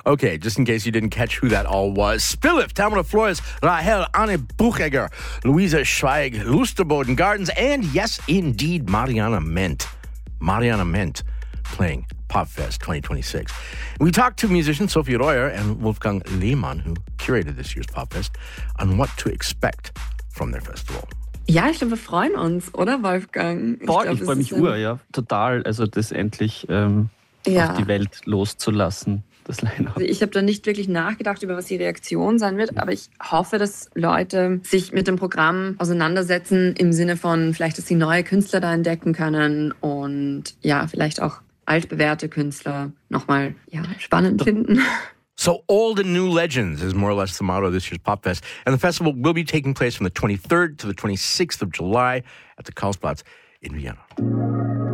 Okay, just in case you didn't catch who that all was. Spillif, Tamara Flores, Rahel, Anne Buchegger, Louisa Schweig, Lusterboden Gardens, and yes, indeed, Mariana Ment. Mariana Ment playing PopFest 2026. We talked to musicians Sophie Royer and Wolfgang Lehmann, who curated this year's PopFest, on what to expect from their festival. Ja, ich glaube, wir freuen uns, oder Wolfgang? Ich freue mich total, also das endlich auf die Welt loszulassen, das Line-Up. Also ich habe da nicht wirklich nachgedacht, über was die Reaktion sein wird, aber ich hoffe, dass Leute sich mit dem Programm auseinandersetzen im Sinne von vielleicht, dass sie neue Künstler da entdecken können und ja, vielleicht auch altbewährte Künstler nochmal spannend finden. So all the new legends is more or less the motto of this year's PopFest. And the festival will be taking place from the 23rd to the 26th of July at the Karlsplatz in Vienna.